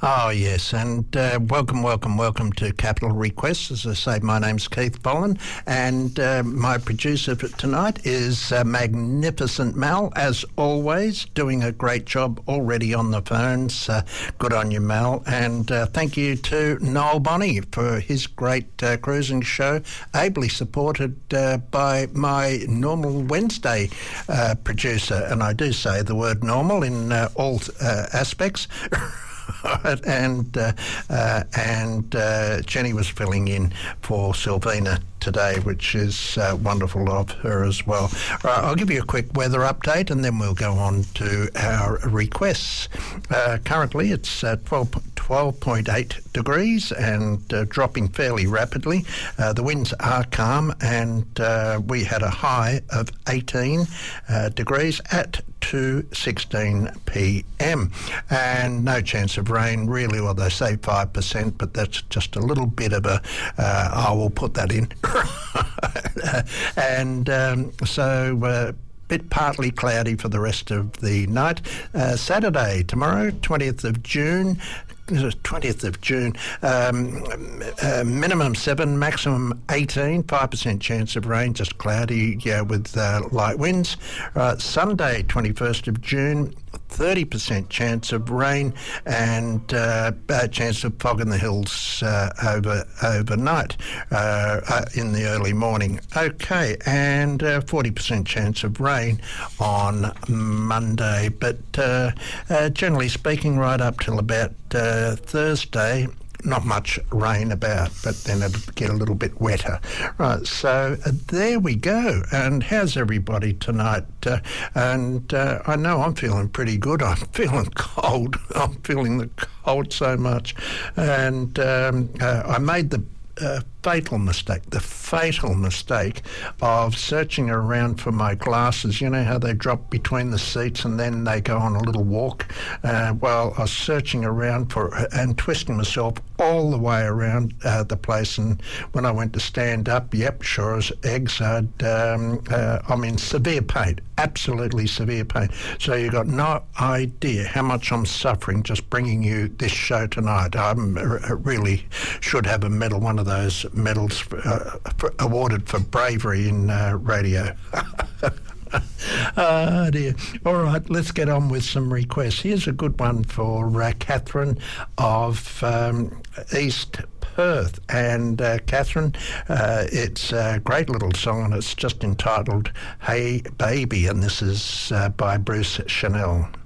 Oh, yes, and welcome to Capital Requests. As I say, my name's Keith Boland, and my producer for tonight is Magnificent Mal, as always, doing a great job already on the phones. Good on you, Mal, and thank you to Noel Bonney for his great cruising show, ably supported by my normal Wednesday producer, and I do say the word normal in all aspects. and Jenny was filling in for Sylvina today, which is wonderful of her as well. Right, I'll give you a quick weather update and then we'll go on to our requests. Currently it's 12.8 degrees and dropping fairly rapidly. The winds are calm and we had a high of 18 degrees at 2:16 p.m. and no chance of rain really. Well, they say 5%, but that's just a little bit of a I will put that in. So bit partly cloudy for the rest of the night. Saturday, tomorrow, 20th of June, minimum 7, maximum 18, 5% chance of rain, just cloudy, with light winds. Sunday, 21st of June, 30% chance of rain and chance of fog in the hills overnight in the early morning. Okay, and 40% chance of rain on Monday, but generally speaking, right up till about Thursday, not much rain about, but then it'll get a little bit wetter. Right, so there we go. And how's everybody tonight? I know I'm feeling pretty good. I'm feeling cold. I'm feeling the cold so much. And I made the fatal mistake of searching around for my glasses. You know how they drop between the seats and then they go on a little walk? Well, I was searching around for and twisting myself all the way around the place, and when I went to stand up, sure as eggs, I'm in severe pain, absolutely severe pain. So you got no idea how much I'm suffering just bringing you this show tonight. I really should have a medal, one of those medals awarded for bravery in radio. Oh dear. All right, let's get on with some requests. Here's a good one for Catherine of East Perth. And Catherine, it's a great little song and it's just entitled Hey Baby, and this is by Bruce Chanel.